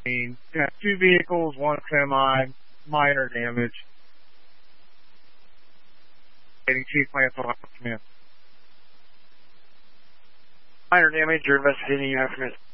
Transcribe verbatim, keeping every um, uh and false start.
You got two vehicles, one semi, minor damage. Chief Lance Command. Minor damage, you're investigating, you have command.